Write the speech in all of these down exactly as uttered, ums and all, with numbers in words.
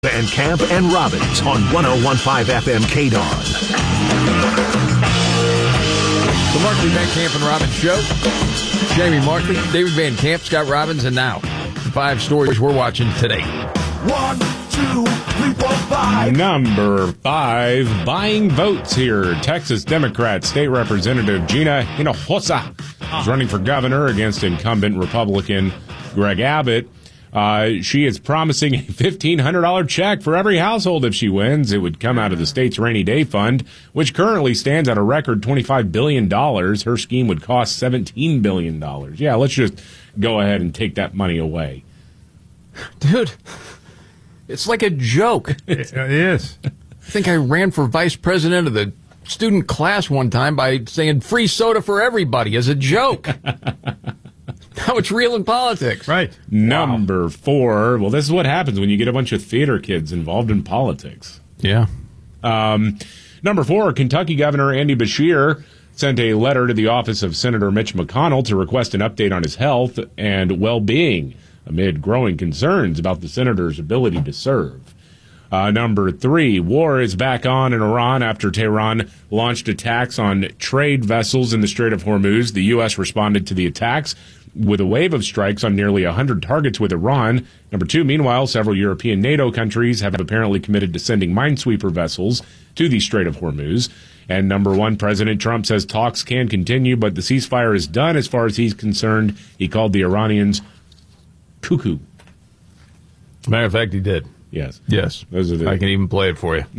Van Camp and Robbins on one oh one point five F M K D O N. The Markley, Van Camp and Robbins Show. Jamie Markley, David Van Camp, Scott Robbins, and now the five stories we're watching today. One, two, three, four, five. Number five, buying votes here. Texas Democrat State Representative Gina Hinojosa is running for governor against incumbent Republican Greg Abbott. Uh, she is promising a fifteen hundred dollars check for every household if she wins. It would come out of the state's rainy day fund, which currently stands at a record twenty-five billion dollars. Her scheme would cost seventeen billion dollars. Yeah, let's just go ahead and take that money away. Dude, it's like a joke. It is. I think I ran for vice president of the student class one time by saying free soda for everybody as a joke. How it's real in politics. Right. Number wow. four. Well, this is what happens when you get a bunch of theater kids involved in politics. Yeah. Um, number four, Kentucky Governor Andy Beshear sent a letter to the office of Senator Mitch McConnell to request an update on his health and well-being amid growing concerns about the senator's ability to serve. Uh, number three, war is back on in Iran after Tehran launched attacks on trade vessels in the Strait of Hormuz. The U S responded to the attacks with a wave of strikes on nearly one hundred targets with Iran. Number two, meanwhile, several European NATO countries have apparently committed to sending minesweeper vessels to the Strait of Hormuz. And number one, President Trump says talks can continue, but the ceasefire is done as far as he's concerned. He called the Iranians cuckoo. Matter of fact, he did. Yes. Yes. Those are the, I can even play it for you.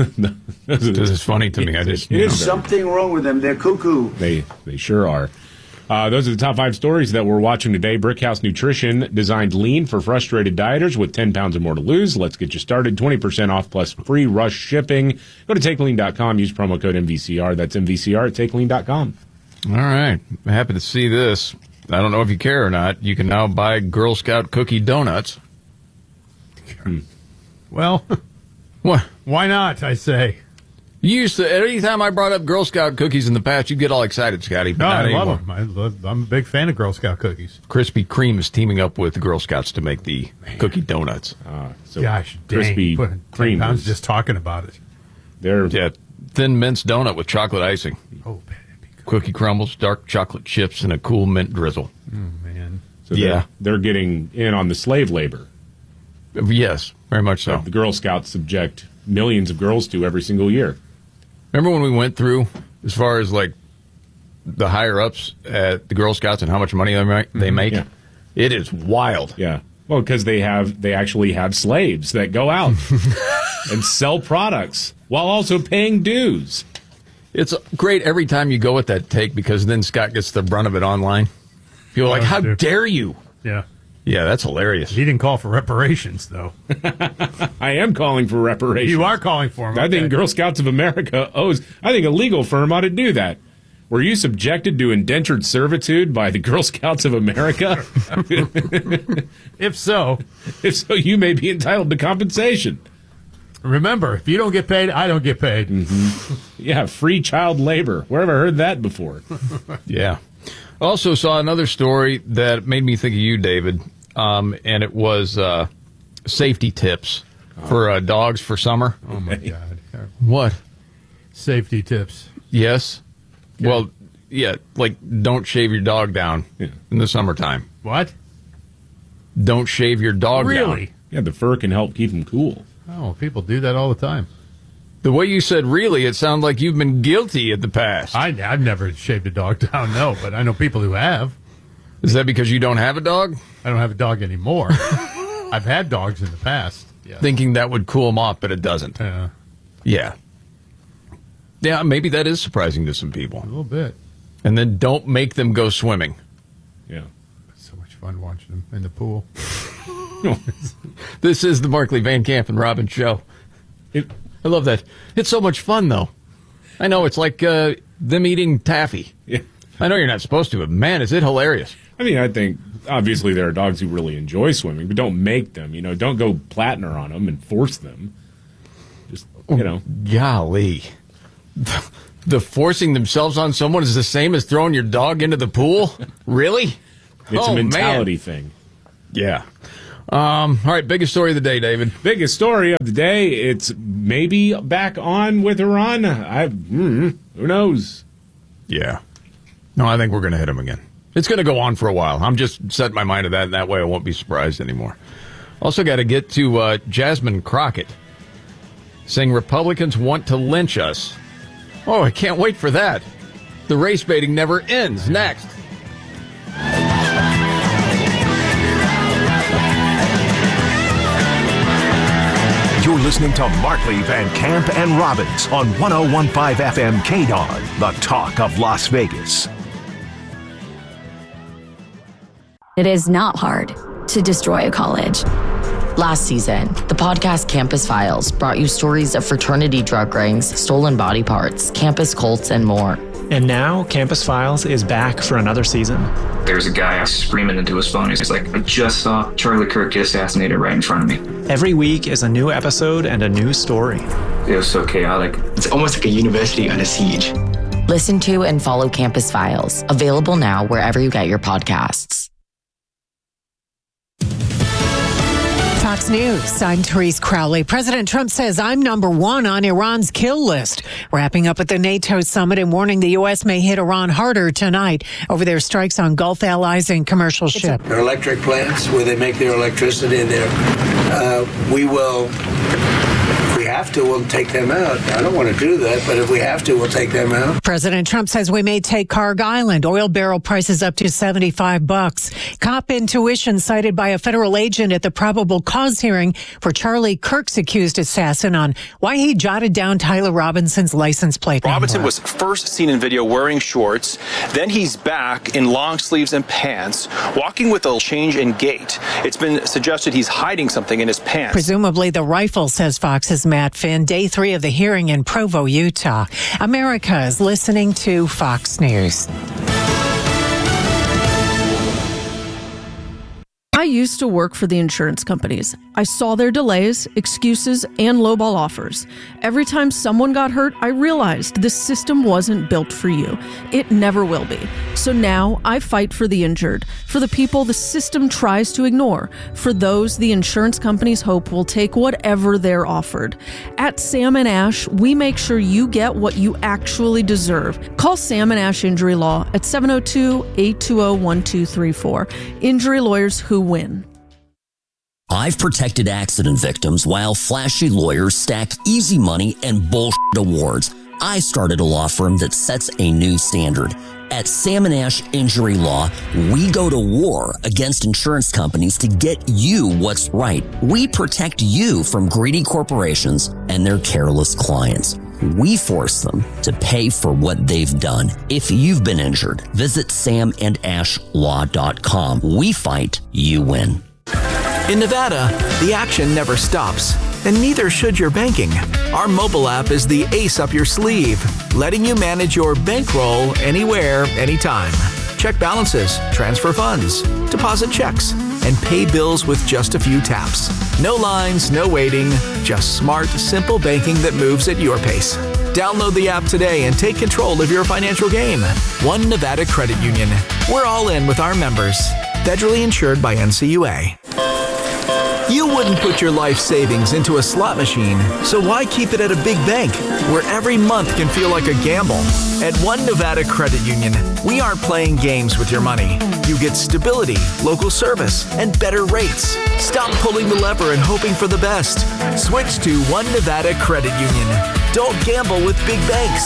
Because it's funny to me. I just, There's something wrong with them. They're cuckoo. They, they sure are. Uh, those are the top five stories that we're watching today. Brickhouse Nutrition designed lean for frustrated dieters with ten pounds or more to lose. Let's get you started. twenty percent off plus free rush shipping. Go to take lean dot com. Use promo code M V C R. That's M V C R at take lean dot com. All right. I'm happy to see this. I don't know if you care or not. You can now buy Girl Scout cookie donuts. Hmm. Well, what? Why not, I say. You used to, anytime I brought up Girl Scout cookies in the past, you'd get all excited, Scotty. No, I love them. I love, I'm a big fan of Girl Scout cookies. Krispy Kreme is teaming up with the Girl Scouts to make the Man. cookie donuts. Uh, so Gosh, Krispy Kreme. I was just talking about it. They're yeah, thin mince donut with chocolate icing. Oh, cookie crumbles, dark chocolate chips, and a cool mint drizzle. Oh, man. So yeah. They're, they're getting in on the slave labor. Yes, very much so. That the Girl Scouts subject millions of girls to every single year. Remember when we went through, as far as like the higher ups at the Girl Scouts and how much money they make? They make? Yeah. It is wild. Yeah. Well, because they have they actually have slaves that go out and sell products while also paying dues. It's great every time you go with that take because then Scott gets the brunt of it online. People are like, how dare you? Yeah. Yeah, that's hilarious. He didn't call for reparations, though. I am calling for reparations. You are calling for them. I okay. think Girl Scouts of America owes, I think a legal firm ought to do that. Were you subjected to indentured servitude by the Girl Scouts of America? If so. If so, you may be entitled to compensation. Remember, if you don't get paid, I don't get paid. Mm-hmm. Yeah, free child labor. Where have I heard that before? Yeah. Also saw another story that made me think of you, David, um, and it was uh, safety tips oh. for uh, dogs for summer. Oh, my God. What? Safety tips. Yes. Okay. Well, yeah, like don't shave your dog down yeah. in the summertime. What? Don't shave your dog really? down. Really? Yeah, the fur can help keep them cool. Oh, people do that all the time. The way you said really, it sounds like you've been guilty in the past. I, I've never shaved a dog down, no, but I know people who have. Is that because you don't have a dog? I don't have a dog anymore. I've had dogs in the past. Yeah. Thinking that would cool them off, but it doesn't. Yeah. Yeah. Yeah, maybe that is surprising to some people. A little bit. And then don't make them go swimming. Yeah. It's so much fun watching them in the pool. This is the Markley, Van Camp, and Robbins show. It, I love that. It's so much fun, though. I know, it's like uh, them eating taffy. Yeah. I know you're not supposed to, but man, is it hilarious. I mean, I think, obviously, there are dogs who really enjoy swimming, but don't make them. You know, don't go Platner on them and force them. Just, you know. Golly. The, the forcing themselves on someone is the same as throwing your dog into the pool? Really? It's oh, a mentality man. thing. Yeah. Um, all right, biggest story of the day, David. Biggest story of the day. It's maybe back on with Iran. I mm, who knows? Yeah. No, I think we're going to hit him again. It's going to go on for a while. I'm just setting my mind to that, and that way I won't be surprised anymore. Also got to get to uh, Jasmine Crockett saying Republicans want to lynch us. Oh, I can't wait for that. The race baiting never ends. Next. You're listening to Markley, Van Camp, and Robbins on one oh one point five F M K D O N, the talk of Las Vegas. It is not hard to destroy a college. Last season, the podcast Campus Files brought you stories of fraternity drug rings, stolen body parts, campus cults, and more. And now, Campus Files is back for another season. There's a guy screaming into his phone. He's like, I just saw Charlie Kirk get assassinated right in front of me. Every week is a new episode and a new story. It was so chaotic. It's almost like a university under siege. Listen to and follow Campus Files, available now wherever you get your podcasts. Fox News, I'm Therese Crowley. President Trump says I'm number one on Iran's kill list, wrapping up at the NATO summit and warning the U S may hit Iran harder tonight over their strikes on Gulf allies and commercial ships. Their electric plants where they make their electricity there. Uh, we will, if we have to, we'll take them out. I don't want to do that, but if we have to, we'll take them out. President Trump says we may take Carg Island. Oil barrel prices up to seventy-five bucks. Cop intuition cited by a federal agent at the probable cause hearing for Charlie Kirk's accused assassin on why he jotted down Tyler Robinson's license plate number. Robinson was first seen in video wearing shorts. Then he's back in long sleeves and pants, walking with a change in gait. It's been suggested he's hiding something in his pants. Presumably the rifle, says Fox's Matt Finn. Day three of the hearing in Provo, Utah. America is listening to Fox News. I used to work for the insurance companies. I saw their delays, excuses, and lowball offers. Every time someone got hurt, I realized this system wasn't built for you. It never will be. So now I fight for the injured, for the people the system tries to ignore, for those the insurance companies hope will take whatever they're offered. At Sam and Ash, we make sure you get what you actually deserve. Call Sam and Ash Injury Law at seven oh two, eight two oh, one two three four. Injury lawyers who win. I've protected accident victims while flashy lawyers stack easy money and bullshit awards. I started a law firm that sets a new standard. At Sam and Ash Injury Law, we go to war against insurance companies to get you what's right. We protect you from greedy corporations and their careless clients. We force them to pay for what they've done. If you've been injured, visit sam and ash law dot com. We fight, you win. In Nevada, the action never stops, and neither should your banking. Our mobile app is the ace up your sleeve, letting you manage your bankroll anywhere, anytime. Check balances, transfer funds, deposit checks, and pay bills with just a few taps. No lines, no waiting, just smart, simple banking that moves at your pace. Download the app today and take control of your financial game. One Nevada Credit Union. We're all in with our members. Federally insured by N C U A. You wouldn't put your life savings into a slot machine, so why keep it at a big bank where every month can feel like a gamble? At One Nevada Credit Union, we aren't playing games with your money. You get stability, local service, and better rates. Stop pulling the lever and hoping for the best. Switch to One Nevada Credit Union. Don't gamble with big banks.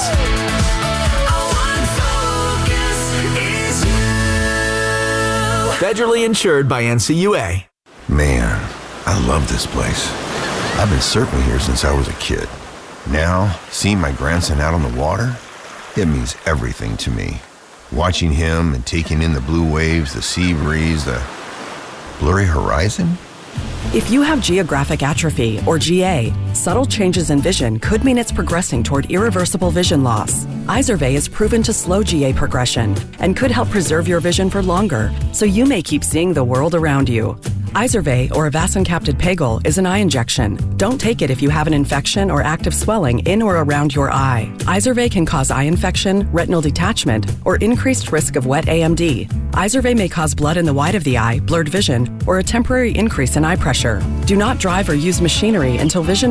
Federally insured by N C U A. Man, I love this place. I've been surfing here since I was a kid. Now, seeing my grandson out on the water, it means everything to me. Watching him and taking in the blue waves, the sea breeze, the blurry horizon. If you have geographic atrophy, or G A, subtle changes in vision could mean it's progressing toward irreversible vision loss. Izervay is proven to slow G A progression and could help preserve your vision for longer, so you may keep seeing the world around you. Izervay, or avacincaptad pegol, is an eye injection. Don't take it if you have an infection or active swelling in or around your eye. Izervay can cause eye infection, retinal detachment, or increased risk of wet A M D. Izervay may cause blood in the white of the eye, blurred vision, or a temporary increase in eye pressure. Do not drive or use machinery until vision